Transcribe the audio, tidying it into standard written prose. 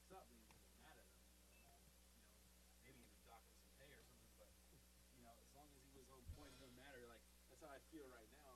messed up, and he wasn't mad at him. Maybe even dock him some pay or something. But as long as he was on point, it doesn't matter. Like that's how I feel right now.